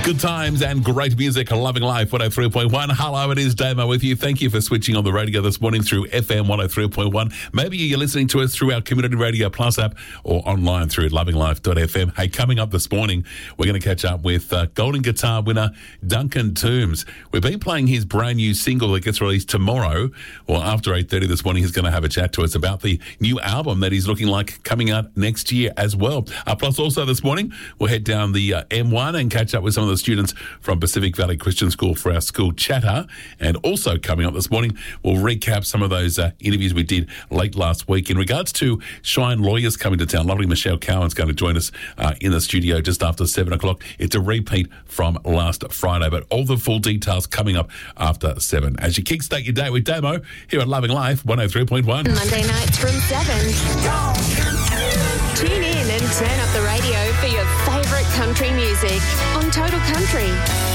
Good times and great music, Loving Life, 103.1. Hello, it is Damo with you. Thank you for switching on the radio this morning through FM 103.1. Maybe you're listening to us through our Community Radio Plus app or online through lovinglife.fm. Hey, coming up this morning, we're going to catch up with Golden Guitar winner Duncan Toombs. We've been playing his brand new single that gets released tomorrow, or after 8:30 this morning. He's going to have a chat to us about the new album that he's looking like coming out next year as well. Plus, also this morning, we'll head down the M1 and catch up with some of the students from Pacific Valley Christian School for our school chatter. And also coming up this morning, we'll recap some of those interviews we did late last week. In regards to Shine Lawyers coming to town, lovely Michelle Cowan's going to join us in the studio just after 7 o'clock. It's a repeat from last Friday, but all the full details coming up after 7. As you kickstart your day with Damo here at Loving Life 103.1. Monday nights from 7. Tune in and turn up the radio for your favourite country music on Total Country.